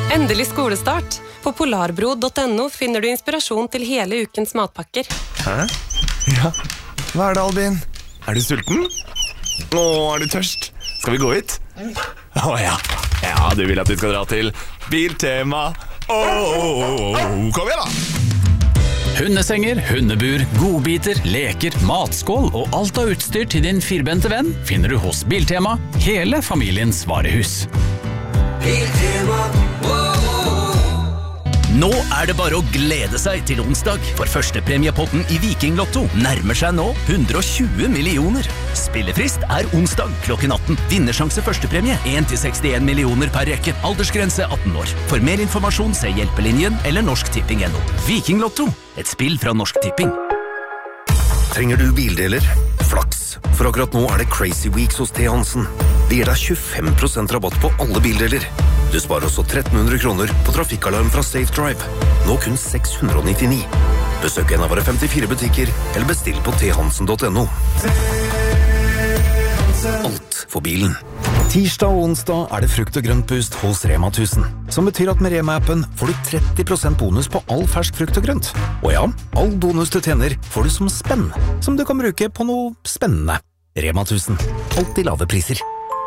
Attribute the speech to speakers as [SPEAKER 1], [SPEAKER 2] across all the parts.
[SPEAKER 1] Endelig skolestart. På polarbro.no finner du inspirasjon til hele ukens matpakker.
[SPEAKER 2] Hæ? Ja. Hva det, Albin? Du sulten? Du tørst? Skal vi gå hit? Ja. Ja, du vil at vi skal dra til Biltema. Kom igjen da!
[SPEAKER 3] Hundesenger, hundebur, godbiter, leker, matskål og alt av utstyr til din firbente venn finner du hos Biltema, hele familiens varehus.
[SPEAKER 4] Biltema,
[SPEAKER 5] Nå det bare å glede seg til onsdag, for førstepremiepotten i Viking Lotto nærmer seg nå 120 millioner. Spillefrist onsdag klokken 18. Vinnersjanse førstepremie 1-61 millioner per rekke. Aldersgrense 18 år. For mer informasjon se Hjelpelinjen eller Norsk Tipping.no. Viking Lotto, et spill fra Norsk Tipping.
[SPEAKER 6] Trenger du bildeler? Flaks, for akkurat nå det Crazy Weeks hos T. Hansen. Vi gir deg 25% rabatt på alle bildeler. Du sparer også 1300 kroner på trafikkalarm fra Safe Drive. Nå kun 699. Besøk en av våre 54 butikker, eller bestill på thansen.no. Alt for bilen. Tirsdag og onsdag det frukt- og grøntboost hos Rema 1000, som betyr at med Rema-appen får du 30% bonus på all fersk frukt og grønt. Og ja, all bonus du tjener får du som spenn, som du kan bruke på noe spennende. Rema 1000. Alltid lave priser.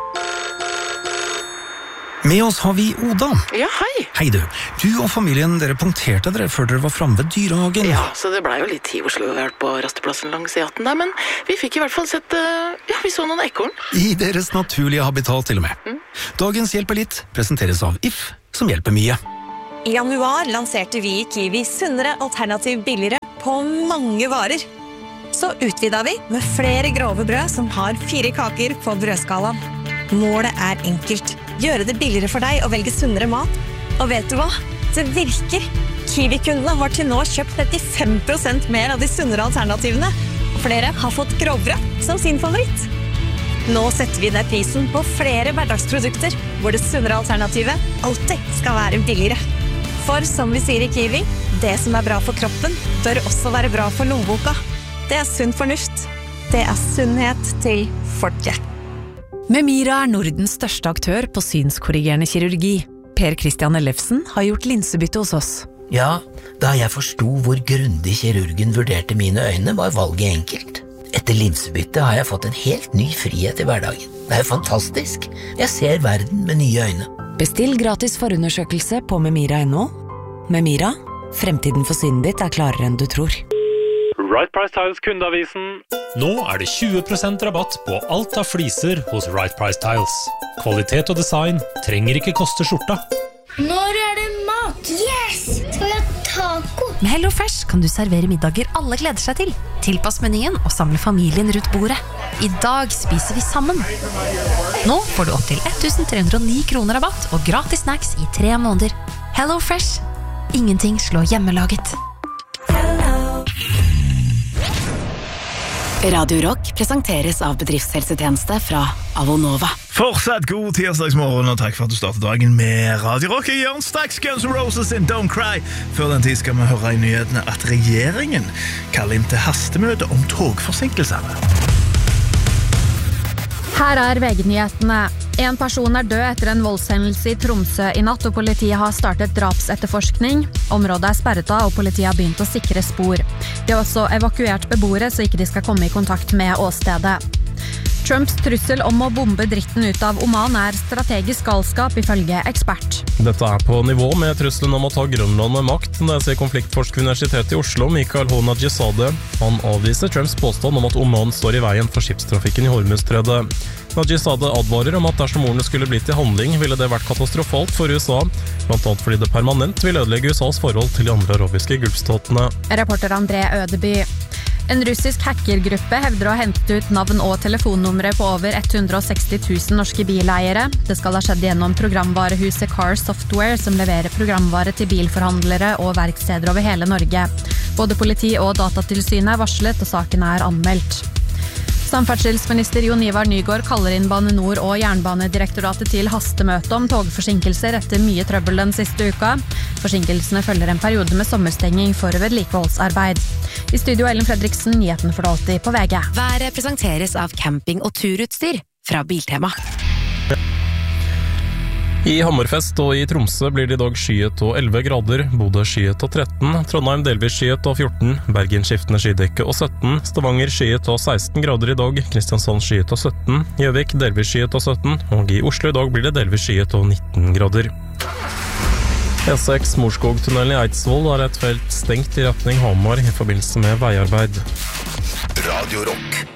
[SPEAKER 6] Med oss har vi Oda.
[SPEAKER 7] Ja, hei.
[SPEAKER 6] Hei du. Du og familien, dere punkterte dere før dere var fremme ved dyrehagen.
[SPEAKER 7] Ja, så det ble jo litt tid i Oslo på rasteplassen langs E18 der, men vi fikk i hvert fall sett, vi så noen ekorn.
[SPEAKER 6] I deres naturlige habitat til og med. Dagens Hjelper litt presenteres av If, som hjelper mye.
[SPEAKER 8] I januar lanserte vi i Kiwi sunnere alternativ billigere på mange varer. Så utvidet vi med flere grove brød som har 4 kaker på brødskalaen. Målet enkelt. Gjøre det billigere for deg å velge sunnere mat. Og vet du hva? Det virker. Kiwi-kundene har til nå kjøpt 35% mer av de sunnere alternativene. Og flere har fått grovbrød som sin favoritt. Nå setter vi ned prisen på flere hverdagsprodukter, hvor det sunnere alternativet alltid skal være billigere. For som vi sier i Kiwi, det som bra for kroppen, bør også være bra for lommeboka. Det sunn fornuft. Det sunnhet til folket.
[SPEAKER 9] Memira Nordens største aktør på synskorrigerende kirurgi. Per Christian Ellefsen har gjort linsebytte hos oss.
[SPEAKER 10] Ja, da jeg forstod hvor grundig kirurgen vurderte mine øyne, var valget enkelt. Etter linsebytte har jeg fått en helt ny frihet i hverdagen. Det jo fantastisk. Jeg ser verden med nye øyne.
[SPEAKER 9] Bestill gratis forundersøkelse på memira.no. Memira, fremtiden for synet ditt klarere enn du tror.
[SPEAKER 11] Right Price Tiles kundeavisen. Nå det 20% rabatt på alt av fliser hos Right Price Tiles. Kvalitet og design trenger ikke koste skjorta.
[SPEAKER 12] Når det mat? Yes! Skal vi ha taco?
[SPEAKER 13] Med Hello Fresh kan du servere middager alle gleder seg til. Tilpass menyen og samle familien rundt bordet. I dag spiser vi sammen. Nå får du opp til 1309 kroner rabatt og gratis snacks i 3 måneder. Hello Fresh. Ingenting slår hjemmelaget.
[SPEAKER 14] Radio Rock presenteres av bedriftshelsetjeneste fra Avonova.
[SPEAKER 15] Fortsatt god tirsdagsmorgen, og takk for at du startet dagen med Radio Rock. Jeg gjør straks Guns N' Roses in Don't Cry. Før den tid skal vi høre i nyhetene at regjeringen kaller inn til hastemøte om togforsinkelsene.
[SPEAKER 16] Her VG-nyhetene. En person død etter en voldshendelse i Tromsø i natt, og politiet har startet drapsetterforskning. Området sperret av, og politiet har begynt å sikre spor. De har også evakuert beboere, så ikke de skal komme i kontakt med åstedet. Trumps trussel om å bombe dritten ut av Oman strategisk galskap, ifølge ekspert.
[SPEAKER 17] Dette på nivå med trusselen om å ta Grønland med makt, det sier konfliktforsker ved Universitetet i Oslo, Mikael H. Najizadeh. Han avviser Trumps påstand om at Oman står i veien for skipstrafikken i Hormuzstredet. Najizadeh advarer om at dersom ordene skulle bli til handling, ville det vært katastrofalt for USA, blant annet fordi det permanent vil ødelegge USAs forhold til de andre arabiske gulfstatene.
[SPEAKER 16] Reporter André Ødeby. En russisk hackergruppe hevder å ha hentet ut navn og telefonnumre på over 160 000 norske bileiere. Det skal ha skjedd gjennom programvarehuset Car Software, som leverer programvare til bilforhandlere og verksteder over hele Norge. Både politi og datatilsynet varslet, og saken anmeldt. Samferdselsminister Jon Ivar Nygård kaller inn Bane Nor og Jernbanedirektoratet til hastemøte om togforsinkelser etter mye trøbbel den siste uka. Forsinkelsene følger en periode med sommerstenging for vedlikeholdsarbeid. I studio Ellen Fredriksen, nyheten for alltid på VG.
[SPEAKER 14] Været presenteres av camping- og turutstyr fra Biltema.
[SPEAKER 17] I Hammerfest og i Tromsø blir det I dag skyet og 11 grader, Bodø skyet og 13, Trondheim delvis skyet og 14, Bergen skiftende skydekke og 17, Stavanger skyet og 16 grader I dag, Kristiansand skyet og 17, Gjøvik delvis skyet og 17, og I Oslo I dag blir det delvis skyet og 19 grader. E6 Morskogtunnelen I Eidsvoll har et felt stengt I retning Hamar I forbindelse med veiarbeid.
[SPEAKER 6] Radio Rock.